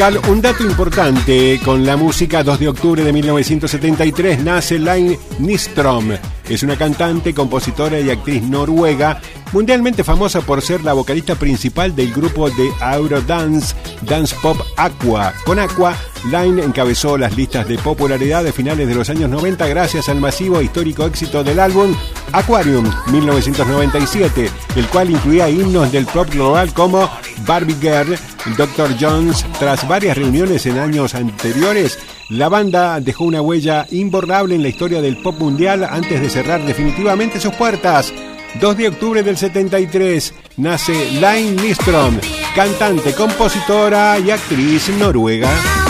Un dato importante con la música. 2 de octubre de 1973 nace Line Nyström. Es una cantante, compositora y actriz noruega, mundialmente famosa por ser la vocalista principal del grupo de Eurodance Dance Pop Aqua. Con Aqua, Line encabezó las listas de popularidad de finales de los años 90 gracias al masivo e histórico éxito del álbum Aquarium 1997, el cual incluía himnos del pop global como Barbie Girl, Dr. Jones. Tras varias reuniones en años anteriores, la banda dejó una huella imborrable en la historia del pop mundial antes de cerrar definitivamente sus puertas. 2 de octubre del 73 nace Line Nyström, cantante, compositora y actriz noruega.